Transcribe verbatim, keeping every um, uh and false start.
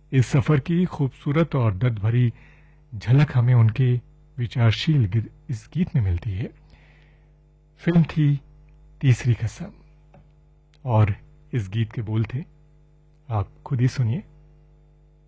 इस सफर की खूबसूरत और दर्द भरी झलक हमें उनके विचारशील गी- इस गीत में मिलती है। फिल्म थी तीसरी कसम और इस गीत के बोल थे, आप खुद ही सुनिए।